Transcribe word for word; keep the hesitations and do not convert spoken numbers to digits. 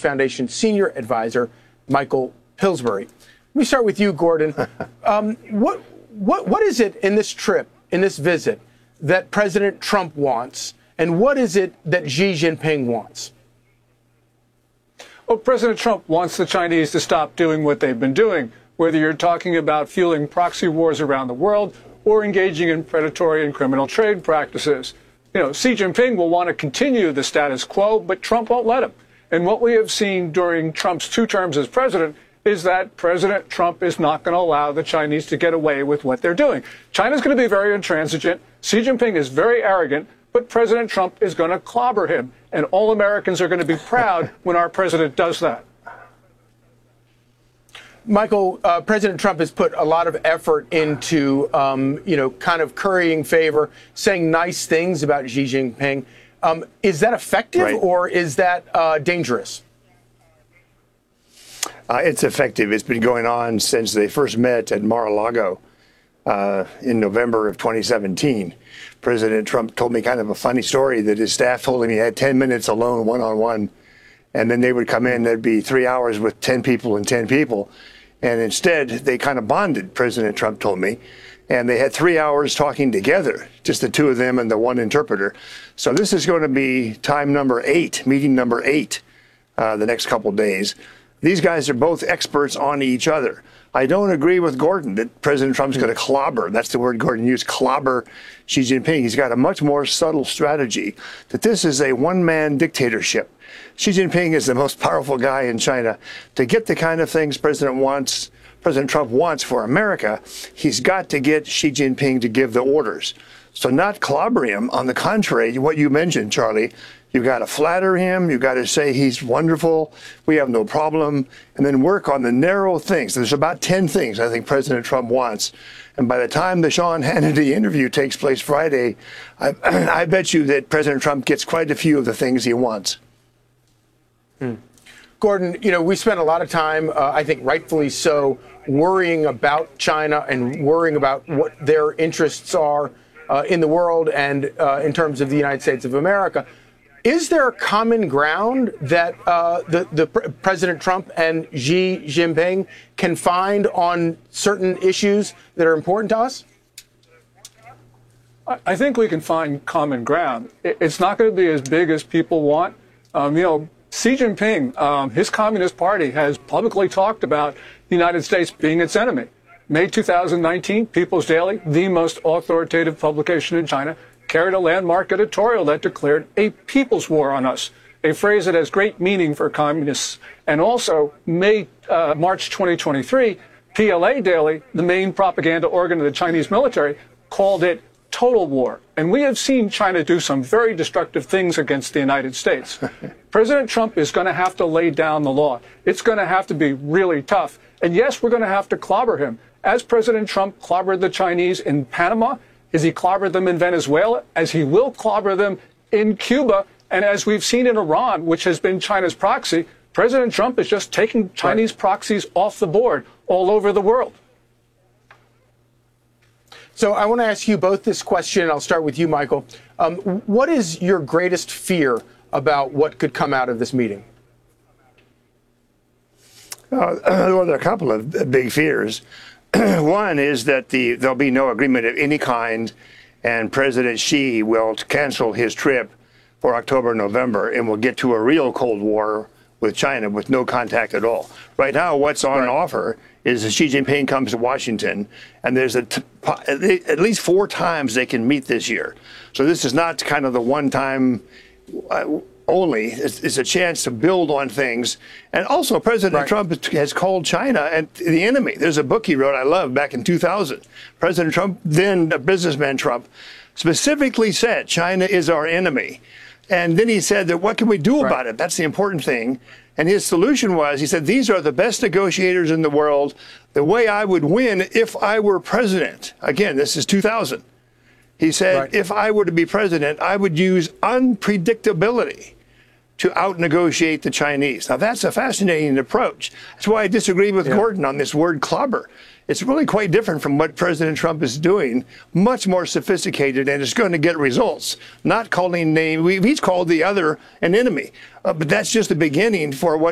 Foundation Senior Advisor, Michael Pillsbury. Let me start with you, Gordon. Um, what, what, what is it in this trip, in this visit, that President Trump wants, and what is it that Xi Jinping wants? Well, President Trump wants the Chinese to stop doing what they've been doing, whether you're talking about fueling proxy wars around the world or engaging in predatory and criminal trade practices. You know, Xi Jinping will want to continue the status quo, but Trump won't let him. And what we have seen during Trump's two terms as president is that President Trump is not going to allow the Chinese to get away with what they're doing. China's going to be very intransigent. Xi Jinping is very arrogant, but President Trump is going to clobber him. And all Americans are going to be proud when our president does that. Michael, uh, President Trump has put a lot of effort into, um, you know, kind of currying favor, saying nice things about Xi Jinping. Um, is that effective, right, or is that uh, dangerous? Uh, it's effective. It's been going on since they first met at Mar-a-Lago uh, in November of twenty seventeen. President Trump told me kind of a funny story that his staff told him he had ten minutes alone, one-on-one, and then they would come in, there'd be three hours with ten people and ten people. And instead, they kind of bonded, President Trump told me, and they had three hours talking together, just the two of them and the one interpreter. So this is going to be time number eight, meeting number eight, uh, the next couple of days. These guys are both experts on each other. I don't agree with Gordon that President Trump's going to clobber. That's the word Gordon used, clobber Xi Jinping. He's got a much more subtle strategy, that this is a one-man dictatorship. Xi Jinping is the most powerful guy in China. To get the kind of things President wants, President Trump wants for America, he's got to get Xi Jinping to give the orders. So not clobber him. On the contrary, what you mentioned, Charlie, you've got to flatter him. You've got to say he's wonderful. We have no problem. And then work on the narrow things. There's about ten things I think President Trump wants. And by the time the Sean Hannity interview takes place Friday, I, I bet you that President Trump gets quite a few of the things he wants. Hmm. Gordon, you know, we spent a lot of time, uh, I think rightfully so, worrying about China and worrying about what their interests are uh, in the world and uh, in terms of the United States of America. Is there common ground that uh, the, the President Trump and Xi Jinping can find on certain issues that are important to us? I think we can find common ground. It's not going to be as big as people want. Um, you know, Xi Jinping, um, his Communist Party, has publicly talked about the United States being its enemy. May two thousand nineteen, People's Daily, the most authoritative publication in China, carried a landmark editorial that declared a people's war on us, a phrase that has great meaning for communists. And also, May, uh, March twenty twenty-three, P L A Daily, the main propaganda organ of the Chinese military, called it total war. And we have seen China do some very destructive things against the United States. President Trump is going to have to lay down the law. It's going to have to be really tough. And yes, we're going to have to clobber him. As President Trump clobbered the Chinese in Panama, as he clobbered them in Venezuela, as he will clobber them in Cuba, and as we've seen in Iran, which has been China's proxy, President Trump is just taking Chinese proxies off the board all over the world. So I want to ask you both this question. I'll start with you, Michael. Um, what is your greatest fear about what could come out of this meeting? Uh, well, there are a couple of big fears. One is that the, there'll be no agreement of any kind, and President Xi will cancel his trip for October, November, and we'll get to a real Cold War with China with no contact at all. Right now, what's on right. offer is that Xi Jinping comes to Washington, and there's a t at least four times they can meet this year. So this is not kind of the one time uh, only. It's, it's a chance to build on things. And also, President right. Trump has called China and the enemy. There's a book he wrote I love back in two thousand. President Trump, then businessman Trump, specifically said China is our enemy. And then he said that what can we do about right. it? That's the important thing. And his solution was, he said, these are the best negotiators in the world. The way I would win if I were president. Again, this is two thousand. He said, right. if I were to be president, I would use unpredictability to out-negotiate the Chinese. Now, that's a fascinating approach. That's why I disagree with yeah. Gordon on this word clobber. It's really quite different from what President Trump is doing, much more sophisticated, and it's going to get results. Not calling name, he's called the other an enemy. Uh, but that's just the beginning for what